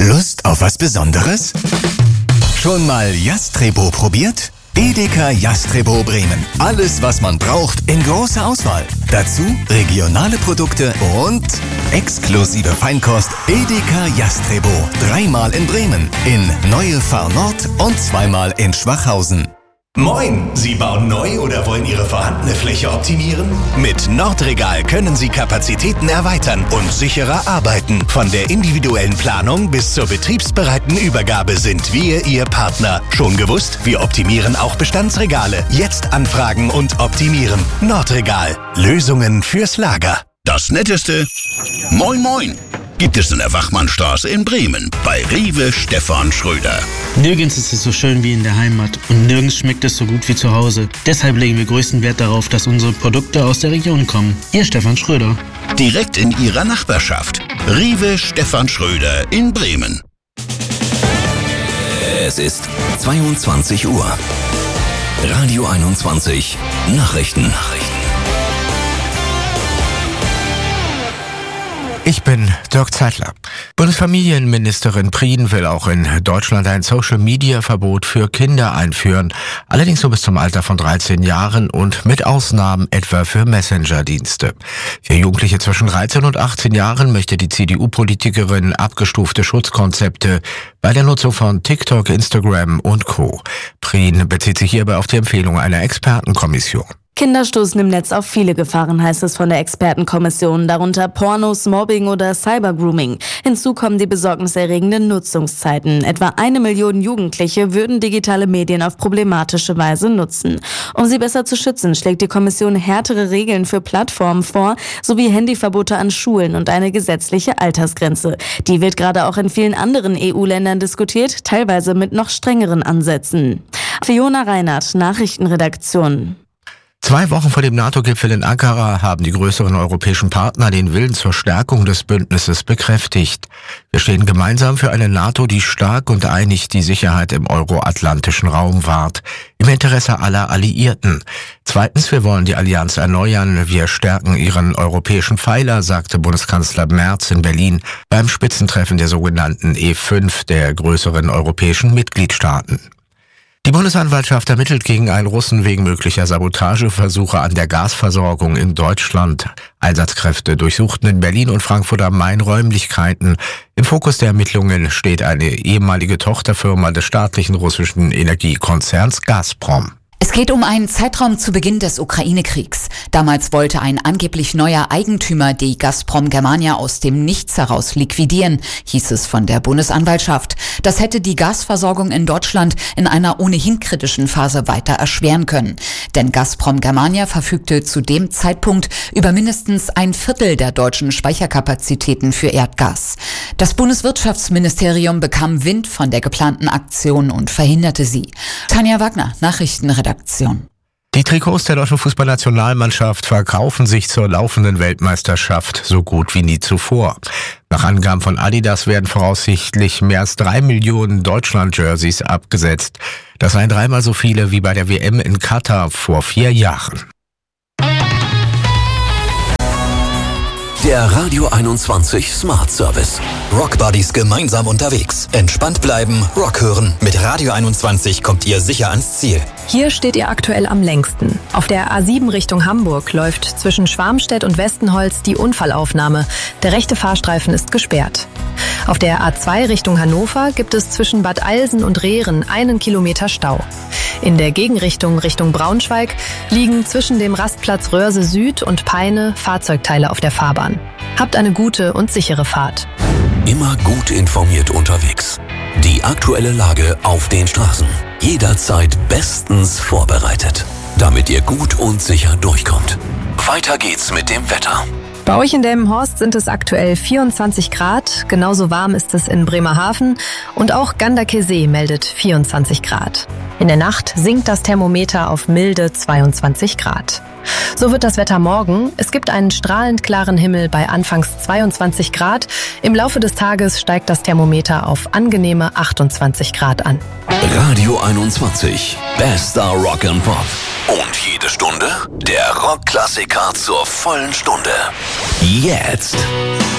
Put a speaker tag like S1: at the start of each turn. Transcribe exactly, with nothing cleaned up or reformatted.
S1: Lust auf was Besonderes? Schon mal Jastrebo probiert? Edeka Jastrebo Bremen. Alles, was man braucht, in großer Auswahl. Dazu regionale Produkte und exklusive Feinkost. Edeka Jastrebo. Dreimal in Bremen, in Neue Fahr Nord und zweimal in Schwachhausen.
S2: Moin! Sie bauen neu oder wollen Ihre vorhandene Fläche optimieren?
S1: Mit Nordregal können Sie Kapazitäten erweitern und sicherer arbeiten. Von der individuellen Planung bis zur betriebsbereiten Übergabe sind wir Ihr Partner. Schon gewusst? Wir optimieren auch Bestandsregale. Jetzt anfragen und optimieren. Nordregal. Lösungen fürs Lager.
S3: Das Netteste, Moin Moin, gibt es in der Wachmannstraße in Bremen bei Rewe Stefan Schröder.
S4: Nirgends ist es so schön wie in der Heimat und nirgends schmeckt es so gut wie zu Hause. Deshalb legen wir größten Wert darauf, dass unsere Produkte aus der Region kommen. Ihr Stefan Schröder.
S3: Direkt in Ihrer Nachbarschaft. Rewe Stefan Schröder in Bremen.
S5: Es ist zweiundzwanzig Uhr. Radio einundzwanzig Nachrichten. Nachrichten.
S6: Ich bin Dirk Zeitler. Bundesfamilienministerin Prien will auch in Deutschland ein Social-Media-Verbot für Kinder einführen, allerdings nur bis zum Alter von dreizehn Jahren und mit Ausnahmen etwa für Messenger-Dienste. Für Jugendliche zwischen dreizehn und achtzehn Jahren möchte die C D U-Politikerin abgestufte Schutzkonzepte bei der Nutzung von TikTok, Instagram und Co. Prien bezieht sich hierbei auf die Empfehlung einer Expertenkommission.
S7: Kinder stoßen im Netz auf viele Gefahren, heißt es von der Expertenkommission, darunter Pornos, Mobbing oder Cybergrooming. Hinzu kommen die besorgniserregenden Nutzungszeiten. Etwa eine Million Jugendliche würden digitale Medien auf problematische Weise nutzen. Um sie besser zu schützen, schlägt die Kommission härtere Regeln für Plattformen vor, sowie Handyverbote an Schulen und eine gesetzliche Altersgrenze. Die wird gerade auch in vielen anderen E U-Ländern diskutiert, teilweise mit noch strengeren Ansätzen. Fiona Reinhardt, Nachrichtenredaktion.
S6: Zwei Wochen vor dem NATO-Gipfel in Ankara haben die größeren europäischen Partner den Willen zur Stärkung des Bündnisses bekräftigt. Wir stehen gemeinsam für eine NATO, die stark und einig die Sicherheit im euroatlantischen Raum wahrt, im Interesse aller Alliierten. Zweitens, wir wollen die Allianz erneuern. Wir stärken ihren europäischen Pfeiler, sagte Bundeskanzler Merz in Berlin beim Spitzentreffen der sogenannten E fünf der größeren europäischen Mitgliedstaaten. Die Bundesanwaltschaft ermittelt gegen einen Russen wegen möglicher Sabotageversuche an der Gasversorgung in Deutschland. Einsatzkräfte durchsuchten in Berlin und Frankfurt am Main Räumlichkeiten. Im Fokus der Ermittlungen steht eine ehemalige Tochterfirma des staatlichen russischen Energiekonzerns Gazprom.
S8: Es geht um einen Zeitraum zu Beginn des Ukraine-Kriegs. Damals wollte ein angeblich neuer Eigentümer die Gazprom Germania aus dem Nichts heraus liquidieren, hieß es von der Bundesanwaltschaft. Das hätte die Gasversorgung in Deutschland in einer ohnehin kritischen Phase weiter erschweren können. Denn Gazprom Germania verfügte zu dem Zeitpunkt über mindestens ein Viertel der deutschen Speicherkapazitäten für Erdgas. Das Bundeswirtschaftsministerium bekam Wind von der geplanten Aktion und verhinderte sie. Tanja Wagner, Nachrichtenredaktion.
S6: Die Trikots der deutschen Fußballnationalmannschaft verkaufen sich zur laufenden Weltmeisterschaft so gut wie nie zuvor. Nach Angaben von Adidas werden voraussichtlich mehr als drei Millionen Deutschland-Jerseys abgesetzt. Das seien dreimal so viele wie bei der W M in Katar vor vier Jahren.
S5: Der Radio einundzwanzig Smart Service. Rock Buddies gemeinsam unterwegs. Entspannt bleiben, Rock hören. Mit Radio einundzwanzig kommt ihr sicher ans Ziel.
S9: Hier steht ihr aktuell am längsten. Auf der A sieben Richtung Hamburg läuft zwischen Schwarmstedt und Westenholz die Unfallaufnahme. Der rechte Fahrstreifen ist gesperrt. Auf der A zwei Richtung Hannover gibt es zwischen Bad Eilsen und Rehren einen Kilometer Stau. In der Gegenrichtung Richtung Braunschweig liegen zwischen dem Rastplatz Röhrse Süd und Peine Fahrzeugteile auf der Fahrbahn. Habt eine gute und sichere Fahrt.
S5: Immer gut informiert unterwegs. Die aktuelle Lage auf den Straßen. Jederzeit bestens vorbereitet, damit ihr gut und sicher durchkommt. Weiter geht's mit dem Wetter.
S9: Bei euch in Delmenhorst sind es aktuell vierundzwanzig Grad, genauso warm ist es in Bremerhaven und auch Ganderkesee meldet vierundzwanzig Grad. In der Nacht sinkt das Thermometer auf milde zweiundzwanzig Grad. So wird das Wetter morgen. Es gibt einen strahlend klaren Himmel bei anfangs zweiundzwanzig Grad. Im Laufe des Tages steigt das Thermometer auf angenehme achtundzwanzig Grad an.
S5: Radio einundzwanzig, bester Rock and Pop. Und jede Stunde der Rockklassiker zur vollen Stunde. Jetzt